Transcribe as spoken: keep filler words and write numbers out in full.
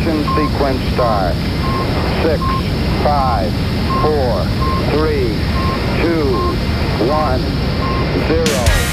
Ignition sequence start. Six, five, four, three, two, one, zero.